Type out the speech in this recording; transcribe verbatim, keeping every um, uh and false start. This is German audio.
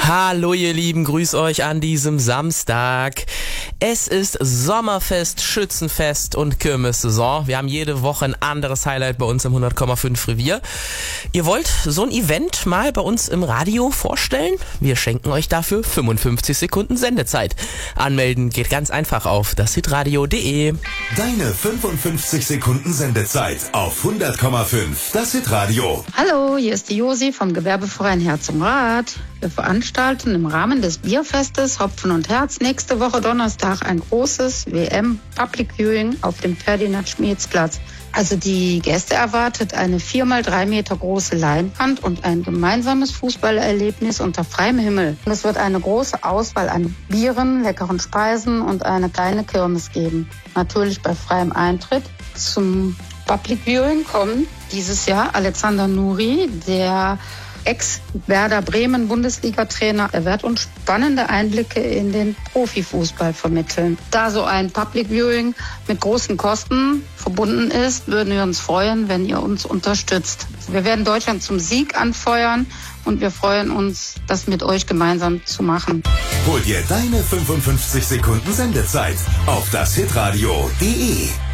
Hallo ihr Lieben, grüß euch an diesem Samstag. Es ist Sommerfest, Schützenfest und Kirmessaison. Wir haben jede Woche ein anderes Highlight bei uns im hundert Komma fünf Revier. Ihr wollt so ein Event mal bei uns im Radio vorstellen? Wir schenken euch dafür fünfundfünfzig Sekunden Sendezeit. Anmelden geht ganz einfach auf dashitradio punkt de. Deine fünfundfünfzig Sekunden Sendezeit auf hundert Komma fünf. Das Hitradio. Hallo, hier ist die Josi vom Gewerbeverein Herz und Rad. Wir veranstalten im Rahmen des Bierfestes Hopfen und Herz nächste Woche Donnerstag ein großes W M Public Viewing auf dem Ferdinand-Schmieds-Platz. Also die Gäste erwartet eine vier mal drei Meter große Leinwand und ein gemeinsames Fußballerlebnis unter freiem Himmel. Und es wird eine große Auswahl an Bieren, leckeren Speisen und eine kleine Kirmes geben. Natürlich bei freiem Eintritt. Zum Public Viewing kommen dieses Jahr Alexander Nuri, der Ex-Werder Bremen-Bundesliga-Trainer. Er wird uns spannende Einblicke in den Profifußball vermitteln. Da so ein Public Viewing mit großen Kosten verbunden ist, würden wir uns freuen, wenn ihr uns unterstützt. Wir werden Deutschland zum Sieg anfeuern und wir freuen uns, das mit euch gemeinsam zu machen. Hol dir deine fünfundfünfzig Sekunden Sendezeit auf das hitradio punkt de.